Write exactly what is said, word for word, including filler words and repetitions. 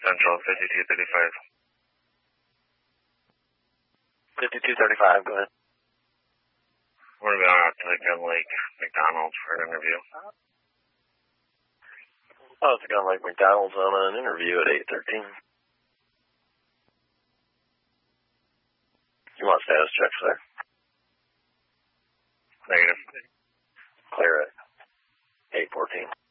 Central, fifty-two thirty-five. fifty-two thirty-five, go ahead. We're going out to the Gun Lake McDonald's for an interview. Oh, it's Gun Lake McDonald's on an interview at eight thirteen. You want status checks there? Negative. Clear at eight fourteen.